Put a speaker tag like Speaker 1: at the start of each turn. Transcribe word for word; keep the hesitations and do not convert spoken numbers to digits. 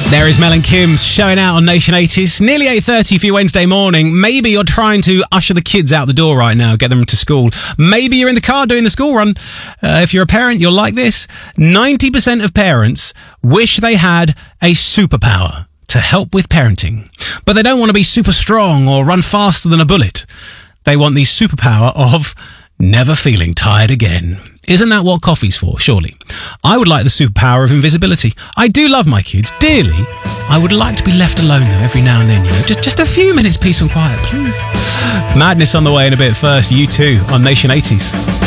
Speaker 1: There is Mel and Kim's showing out on Nation eighties. Nearly eight thirty for your Wednesday morning. Maybe you're trying to usher the kids out the door right now, get them to school. Maybe you're in the car doing the school run. Uh, if you're a parent, you'll like this. ninety percent of parents wish they had a superpower to help with parenting. But they don't want to be super strong or run faster than a bullet. They want the superpower of never feeling tired again. Isn't that what coffee's for, surely? I would like the superpower of invisibility. I do love my kids dearly. I would like to be left alone, though, every now and then, you know. Just, just a few minutes peace and quiet, please. Madness on the way in a bit. First, U two on Nation eighties.